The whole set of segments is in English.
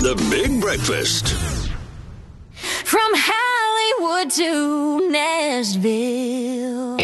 The Big Breakfast. From Hollywood to Nashville.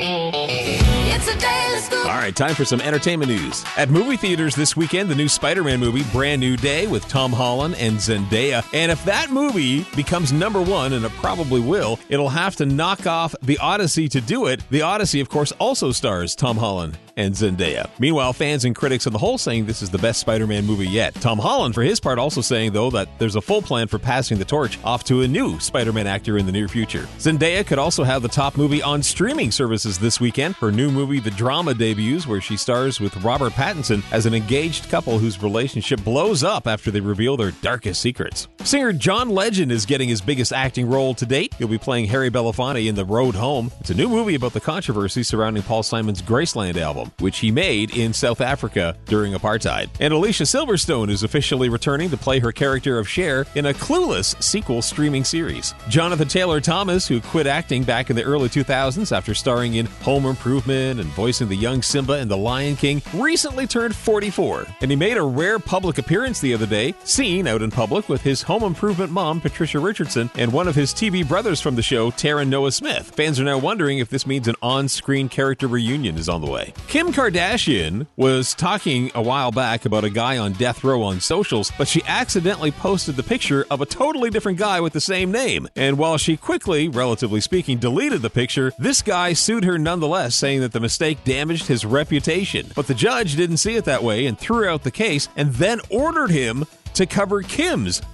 It's a day to school. All right, time for some entertainment news. At movie theaters this weekend, the new Spider-Man movie, Brand New Day, with Tom Holland and Zendaya. And if that movie becomes number one, and it probably will, it'll have to knock off The Odyssey to do it. The Odyssey, of course, also stars Tom Holland and Zendaya. Meanwhile, fans and critics on the whole saying this is the best Spider-Man movie yet. Tom Holland, for his part, also saying, though, that there's a full plan for passing the torch off to a new Spider-Man actor in the near future. Zendaya could also have the top movie on streaming services this weekend. Her new movie, The Drama, debuts, where she stars with Robert Pattinson as an engaged couple whose relationship blows up after they reveal their darkest secrets. Singer John Legend is getting his biggest acting role to date. He'll be playing Harry Belafonte in The Road Home. It's a new movie about the controversy surrounding Paul Simon's Graceland album, which he made in South Africa during apartheid. And Alicia Silverstone is officially returning to play her character of Cher in a Clueless sequel streaming series. Jonathan Taylor Thomas, who quit acting back in the early 2000s after starring in Home Improvement and voicing the young Simba in The Lion King, recently turned 44. And he made a rare public appearance the other day, seen out in public with his Home Improvement mom, Patricia Richardson, and one of his TV brothers from the show, Taron Noah Smith. Fans are now wondering if this means an on-screen character reunion is on the way. Kim Kardashian was talking a while back about a guy on death row on socials, but she accidentally posted the picture of a totally different guy with the same name. And while she quickly, relatively speaking, deleted the picture, this guy sued her nonetheless, saying that the mistake damaged his reputation. But the judge didn't see it that way and threw out the case and then ordered him to cover Kim's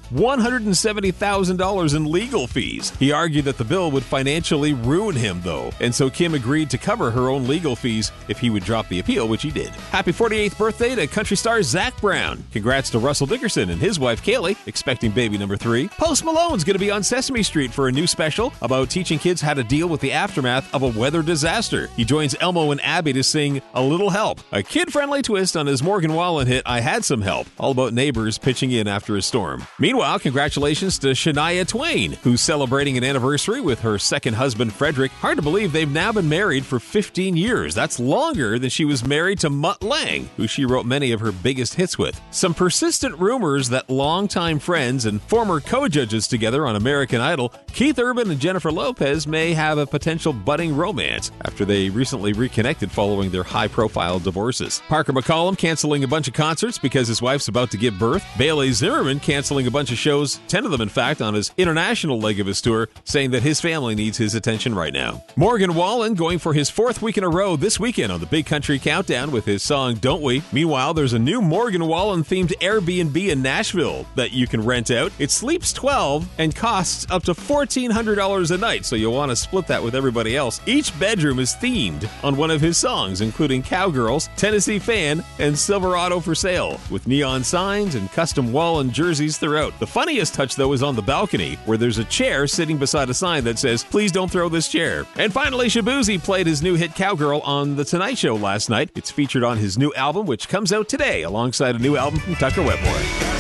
$170,000 in legal fees. He argued that the bill would financially ruin him, though, and so Kim agreed to cover her own legal fees if he would drop the appeal, which he did. Happy 48th birthday to country star Zach Brown. Congrats to Russell Dickerson and his wife Kaylee, expecting baby number 3. Post Malone's going to be on Sesame Street for a new special about teaching kids how to deal with the aftermath of a weather disaster. He joins Elmo and Abby to sing A Little Help, a kid-friendly twist on his Morgan Wallen hit I Had Some Help, all about neighbors pitching in after a storm. Meanwhile, congratulations to Shania Twain, who's celebrating an anniversary with her second husband, Frederick. Hard to believe they've now been married for 15 years. That's longer than she was married to Mutt Lange, who she wrote many of her biggest hits with. Some persistent rumors that longtime friends and former co-judges together on American Idol, Keith Urban and Jennifer Lopez, may have a potential budding romance after they recently reconnected following their high-profile divorces. Parker McCollum canceling a bunch of concerts because his wife's about to give birth. Bailey Zimmerman canceling a bunch of shows, 10 of them in fact, on his international leg of his tour, saying that his family needs his attention right now. Morgan Wallen going for his 4th week in a row this weekend on the Big Country Countdown with his song Don't We. Meanwhile, there's a new Morgan Wallen themed Airbnb in Nashville that you can rent out. It sleeps 12 and costs up to $1,400 a night, so you'll want to split that with everybody else. Each bedroom is themed on one of his songs, including Cowgirls, Tennessee Fan, and Silverado for Sale, with neon signs and custom Wallen jerseys throughout. The funniest touch, though, is on the balcony, where there's a chair sitting beside a sign that says, "Please don't throw this chair." And finally, Shabuzi played his new hit Cowgirl on The Tonight Show last night. It's featured on his new album, which comes out today, alongside a new album from Tucker Wetmore.